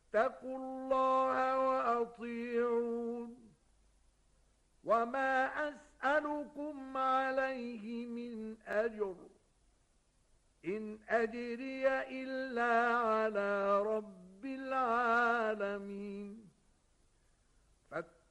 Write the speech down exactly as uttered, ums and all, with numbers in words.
فاتقوا الله وأطيعون. وما أسألكم عليه من أجر، إن أجري إلا على